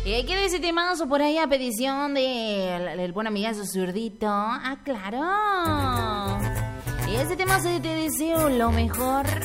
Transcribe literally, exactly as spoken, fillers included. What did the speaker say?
Y ¿qué de ese temazo por ahí a petición del de buen amigazo zurdito? Ah, claro. Y ese temazo de Te deseo lo mejor.